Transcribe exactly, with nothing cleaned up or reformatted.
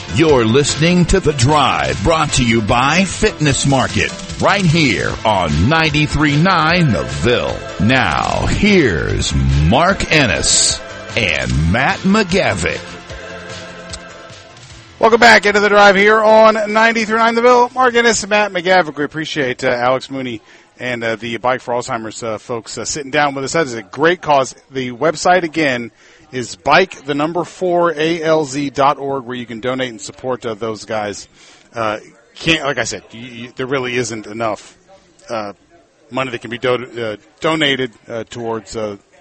You're listening to The Drive, brought to you by Fitness Market, right here on ninety-three point nine The Ville. Now, here's Mark Ennis and Matt McGavick. Welcome back into The Drive here on ninety-three point nine The Ville. Mark Ennis and Matt McGavick. We appreciate uh, Alex Mooney and uh, the Bike for Alzheimer's uh, folks uh, sitting down with us. That is a great cause. The website, again, is bike, the number four, A L Z dot org, where you can donate and support uh, those guys. Uh, can't, like I said, you, you, there really isn't enough uh, money that can be do- uh, donated uh, towards uh,